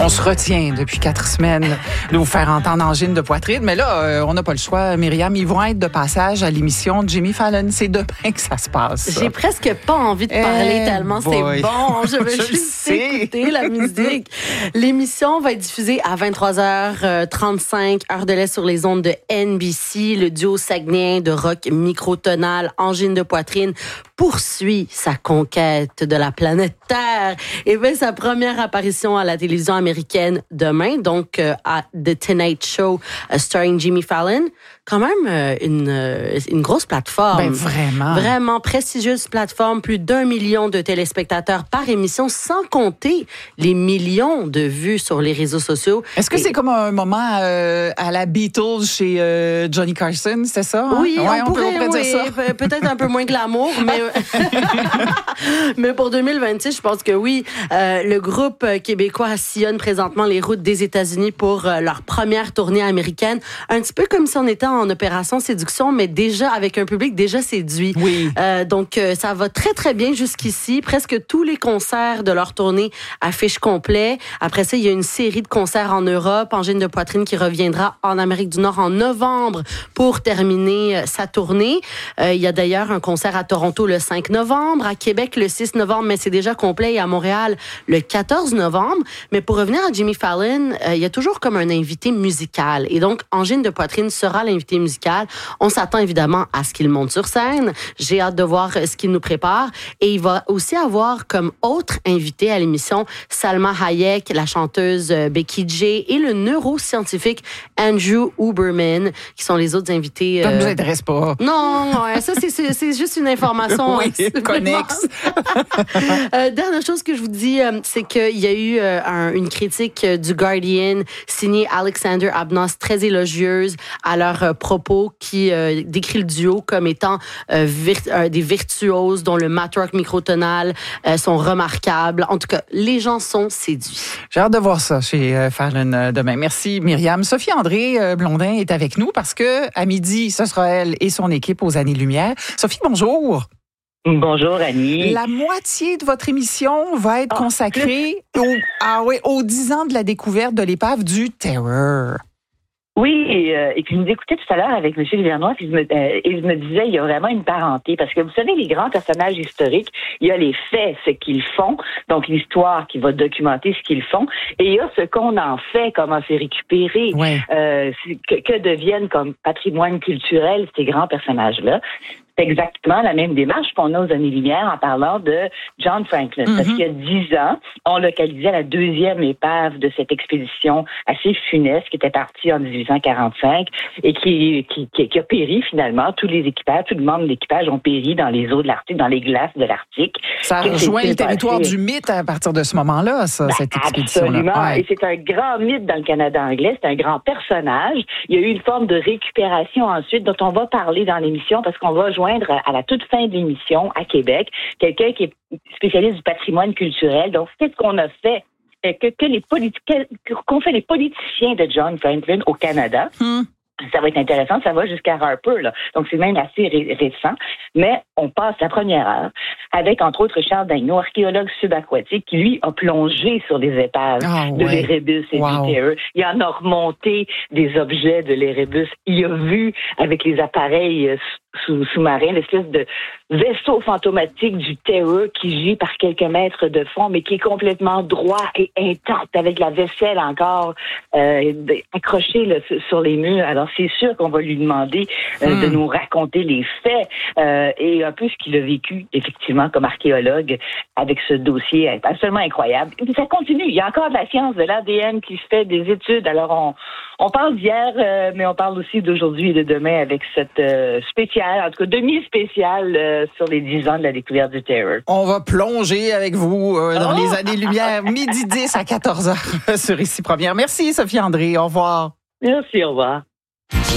On se retient depuis 4 semaines de vous faire entendre angine de poitrine. Mais là, on n'a pas le choix, Myriam. Ils vont être de passage à l'émission de Jimmy Fallon. C'est demain que ça se passe. J'ai presque pas envie de parler tellement c'est bon. Je veux juste écouter la musique. L'émission va être diffusée à 23h35, heure de l'Est, sur les ondes de NBC. Le duo saguenéen de rock microtonal, angine de poitrine, poursuit sa conquête de la planète Terre et fait sa première apparition à la télévision américaine demain, donc à The Tonight Show starring Jimmy Fallon. Quand même une grosse plateforme. Ben vraiment. Vraiment prestigieuse plateforme, plus d'1 million de téléspectateurs par émission, sans compter les millions de vues sur les réseaux sociaux. Est-ce que c'est comme un moment à la Beatles chez Johnny Carson, c'est ça? Hein? Oui, ouais, on pourrait dire ça. Peut-être un peu moins glamour, mais mais pour 2026, je pense que oui. Le groupe québécois sillonne présentement les routes des États-Unis pour leur première tournée américaine, un petit peu comme si on était en opération séduction, mais déjà avec un public déjà séduit. Oui. Donc, ça va très, très bien jusqu'ici. Presque tous les concerts de leur tournée affichent complet. Après ça, il y a une série de concerts en Europe. Angine de poitrine qui reviendra en Amérique du Nord en novembre pour terminer sa tournée. Il y a d'ailleurs un concert à Toronto le 5 novembre, à Québec le 6 novembre, mais c'est déjà complet, et à Montréal le 14 novembre. Mais pour revenir à Jimmy Fallon, il y a toujours comme un invité musical. Et donc, Angine de poitrine sera l'invité musical. On s'attend évidemment à ce qu'il monte sur scène. J'ai hâte de voir ce qu'il nous prépare. Et il va aussi avoir comme autre invité à l'émission Salma Hayek, la chanteuse Becky J et le neuroscientifique Andrew Huberman, qui sont les autres invités. Ça ne nous intéresse pas. Non, ça c'est juste une information. Oui, connexe. Dernière chose que je vous dis, c'est qu'il y a eu une critique du Guardian signée Alexander Abnos, très élogieuse à leur propos, qui décrit le duo comme étant des virtuoses dont le mat rock microtonal sont remarquables. En tout cas, les gens sont séduits. J'ai hâte de voir ça chez Fallon demain. Merci Myriam. Sophie-André Blondin est avec nous parce que à midi, ce sera elle et son équipe aux Années-Lumière. Sophie, bonjour. Bonjour, Annie. La moitié de votre émission va être consacrée aux 10 ans de la découverte de l'épave du Terror. Oui, et puis je nous écoutais tout à l'heure avec M. Livernois, puis je me disais, il y a vraiment une parenté, parce que vous savez, les grands personnages historiques, il y a les faits, ce qu'ils font, donc l'histoire qui va documenter ce qu'ils font, et il y a ce qu'on en fait, comment c'est récupéré, que deviennent comme patrimoine culturel ces grands personnages-là. C'est exactement la même démarche qu'on a aux Années-Lumière en parlant de John Franklin. Parce qu'il y a 10 ans, on localisait la deuxième épave de cette expédition assez funeste qui était partie en 1845 et qui a péri finalement. Tous les équipages, tous les membres de l'équipage ont péri dans les eaux de l'Arctique, dans les glaces de l'Arctique. Ça rejoint le territoire du mythe à partir de ce moment-là, cette expédition-là. Absolument. Ouais. Et c'est un grand mythe dans le Canada anglais. C'est un grand personnage. Il y a eu une forme de récupération ensuite dont on va parler dans l'émission parce qu'on va joindre à la toute fin de l'émission à Québec quelqu'un qui est spécialiste du patrimoine culturel. Donc, c'est ce qu'on a fait, qu'ont fait les politiciens de John Franklin au Canada. Ça va être intéressant, ça va jusqu'à Harper, là. Donc, c'est même assez récent. Mais on passe la première heure avec, entre autres, Charles Daigneault, archéologue subaquatique, qui, lui, a plongé sur les épaves de l'Erebus et du Terror. Il en a remonté des objets de l'Erebus. Il a vu, avec les appareils sous-marins, l'espèce de vaisseau fantomatique du Terror qui gît par quelques mètres de fond, mais qui est complètement droit et intact, avec la vaisselle encore accrochée là, sur les murs. Alors, c'est sûr qu'on va lui demander de nous raconter les faits et un peu ce qu'il a vécu, effectivement, comme archéologue avec ce dossier absolument incroyable. Et puis, ça continue. Il y a encore de la science, de l'ADN qui se fait, des études. Alors, on parle d'hier, mais on parle aussi d'aujourd'hui et de demain avec cette spéciale, en tout cas demi-spéciale sur les 10 ans de la découverte du Terror. On va plonger avec vous dans les Années-Lumière, midi 10 à 14h sur Ici Première. Merci Sophie-André, au revoir. Merci, au revoir.